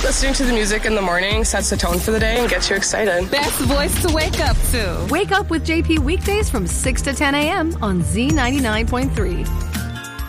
listening to the music in the morning sets the tone for the day and gets you excited. Best voice to wake up to. Wake up with JP weekdays from 6 to 10 a.m. on Z99.3.